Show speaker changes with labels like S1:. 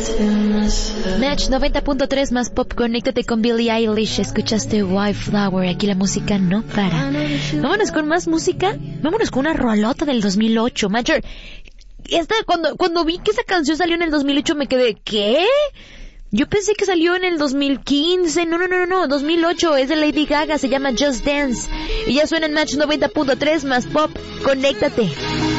S1: Match 90.3 más pop, conéctate con Billie Eilish. Escuchaste Wildflower, aquí la música no para. Vámonos con más música. Vámonos con una rolota del 2008. Major, cuando vi que esa canción salió en el 2008 me quedé, ¿qué? Yo pensé que salió en el 2015. No, 2008. Es de Lady Gaga, se llama Just Dance. Y ya suena en Match 90.3 más pop, conéctate.